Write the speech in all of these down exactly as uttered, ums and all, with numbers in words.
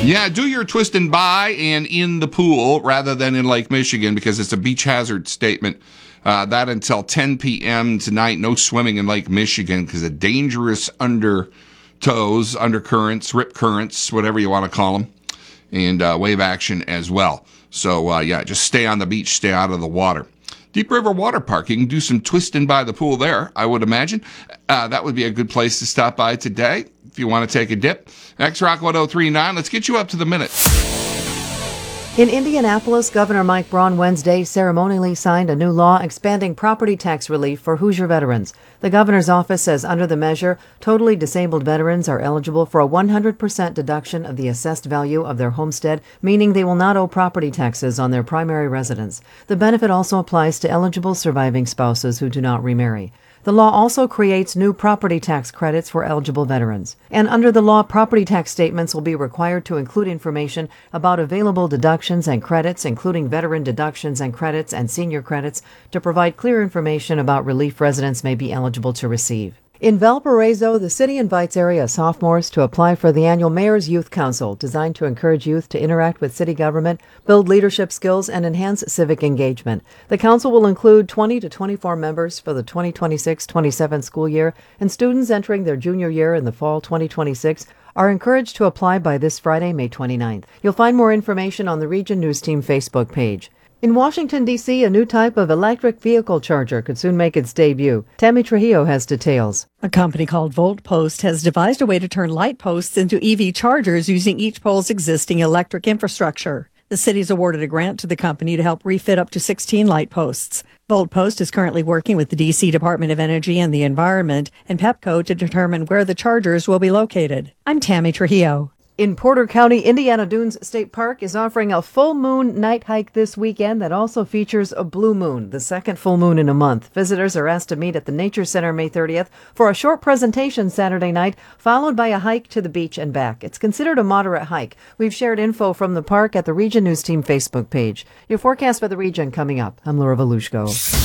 Yeah, do your twist and buy and in the pool rather than in Lake Michigan because it's a beach hazard statement. Uh, that until ten p.m. tonight. No swimming in Lake Michigan because of dangerous undertows, undercurrents, rip currents, whatever you want to call them, and uh, wave action as well. So, uh, yeah, just stay on the beach, stay out of the water. Deep River Water Park, you can do some twisting by the pool there, I would imagine. Uh, that would be a good place to stop by today if you want to take a dip. X-Rock one oh three point nine, let's get you up to the minute. In Indianapolis, Governor Mike Braun Wednesday ceremonially signed a new law expanding property tax relief for Hoosier veterans. The governor's office says under the measure, totally disabled veterans are eligible for a one hundred percent deduction of the assessed value of their homestead, meaning they will not owe property taxes on their primary residence. The benefit also applies to eligible surviving spouses who do not remarry. The law also creates new property tax credits for eligible veterans. And under the law, property tax statements will be required to include information about available deductions and credits, including veteran deductions and credits and senior credits, to provide clear information about relief residents may be eligible to receive. In Valparaiso, the city invites area sophomores to apply for the annual Mayor's Youth Council, designed to encourage youth to interact with city government, build leadership skills, and enhance civic engagement. The council will include twenty to twenty-four members for the twenty twenty-six twenty-seven school year, and students entering their junior year in the fall twenty twenty-six are encouraged to apply by this Friday, May twenty-ninth. You'll find more information on the Region News Team Facebook page. In Washington, D C, a new type of electric vehicle charger could soon make its debut. Tammy Trujillo has details. A company called VoltPost has devised a way to turn light posts into E V chargers using each pole's existing electric infrastructure. The city's awarded a grant to the company to help refit up to sixteen light posts. VoltPost is currently working with the D C Department of Energy and the Environment and Pepco to determine where the chargers will be located. I'm Tammy Trujillo. In Porter County, Indiana Dunes State Park is offering a full moon night hike this weekend that also features a blue moon, the second full moon in a month. Visitors are asked to meet at the Nature Center May thirtieth for a short presentation Saturday night, followed by a hike to the beach and back. It's considered a moderate hike. We've shared info from the park at the Region News Team Facebook page. Your forecast for the region coming up. I'm Laura Volushko.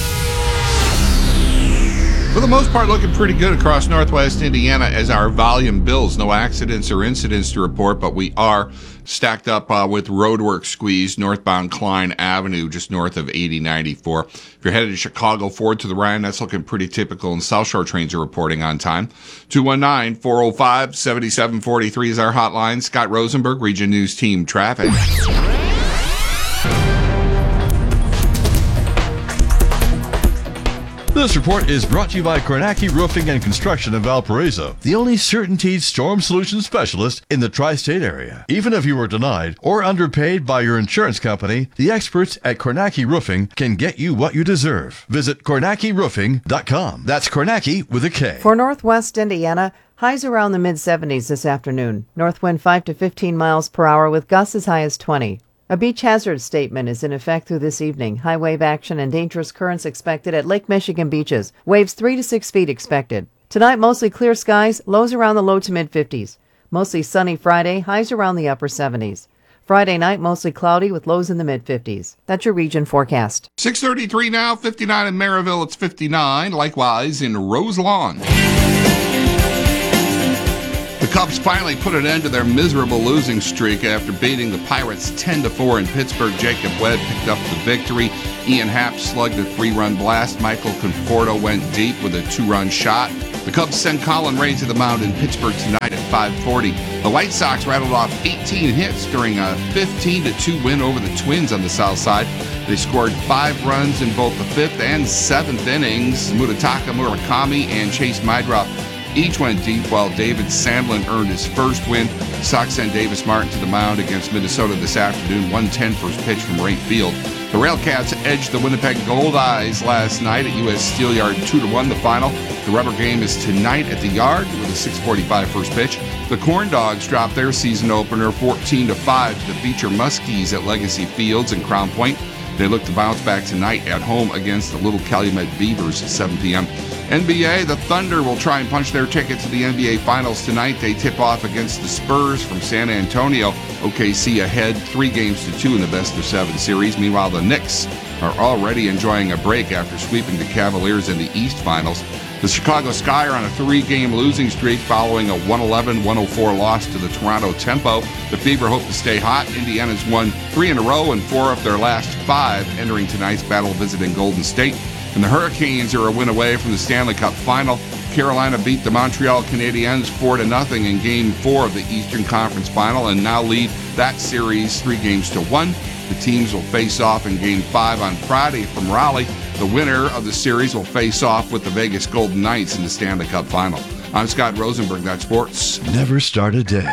For the most part, looking pretty good across northwest Indiana as our volume builds. No accidents or incidents to report, but we are stacked up uh, with roadwork squeeze northbound Klein Avenue, just north of eighty ninety-four. If you're headed to Chicago, forward to the Ryan, that's looking pretty typical, and South Shore trains are reporting on time. two one nine, four oh five, seven seven four three is our hotline. Scott Rosenberg, Region News Team Traffic. This report is brought to you by Kornacki Roofing and Construction of Valparaiso, the only CertainTeed storm solution specialist in the tri-state area. Even if you were denied or underpaid by your insurance company, the experts at Kornacki Roofing can get you what you deserve. Visit Kornacki Roofing dot com. That's Kornacki with a K. For northwest Indiana, highs around the mid seventies this afternoon. North wind five to fifteen miles per hour with gusts as high as twenty. A beach hazard statement is in effect through this evening. High wave action and dangerous currents expected at Lake Michigan beaches. Waves three to six feet expected. Tonight, mostly clear skies, lows around the low to mid fifties. Mostly sunny Friday, highs around the upper seventies. Friday night, mostly cloudy with lows in the mid fifties. That's your region forecast. six thirty-three now, fifty-nine in Maryville, it's fifty-nine. Likewise in Roselawn. The Cubs finally put an end to their miserable losing streak after beating the Pirates ten to four in Pittsburgh. Jacob Webb picked up the victory. Ian Happ slugged a three-run blast. Michael Conforto went deep with a two-run shot. The Cubs send Colin Ray to the mound in Pittsburgh tonight at five forty. The White Sox rattled off eighteen hits during a fifteen to two win over the Twins on the south side. They scored five runs in both the fifth and seventh innings. Mutataka Murakami and Chase Mydroff each went deep, while David Sandlin earned his first win. Sox send Davis Martin to the mound against Minnesota this afternoon. one ten first pitch from right field. The Railcats edged the Winnipeg Goldeyes last night at U S Steel Yard two to one the final. The rubber game is tonight at the Yard with a six forty-five first pitch. The Corn Dogs dropped their season opener fourteen to five to the Beecher Muskies at Legacy Fields in Crown Point. They look to bounce back tonight at home against the Little Calumet Beavers at seven p.m. N B A, the Thunder will try and punch their ticket to the N B A Finals tonight. They tip off against the Spurs from San Antonio. O K C ahead three games to two in the best of seven series. Meanwhile, the Knicks are already enjoying a break after sweeping the Cavaliers in the East Finals. The Chicago Sky are on a three-game losing streak following a one eleven one oh four loss to the Toronto Tempo. The Fever hope to stay hot. Indiana's won three in a row and four of their last five, entering tonight's battle visiting Golden State. And the Hurricanes are a win away from the Stanley Cup Final. Carolina beat the Montreal Canadiens four to nothing in Game four of the Eastern Conference Final and now lead that series three games to one. The teams will face off in Game five on Friday from Raleigh. The winner of the series will face off with the Vegas Golden Knights in the Stanley Cup Final. I'm Scott Rosenberg. That's sports. Never start a day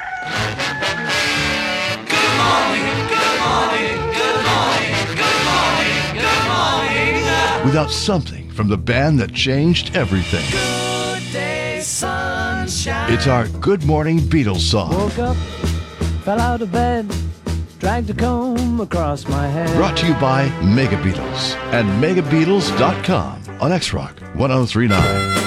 Good morning, good morning, good morning, good morning, good morning. without something from the band that changed everything. Good day, sunshine. It's our Good Morning Beatles song. Woke up, fell out of bed, dragged a comb across my head. Brought to you by Mega Beatles and mega beatles dot com on X-Rock one oh three point nine.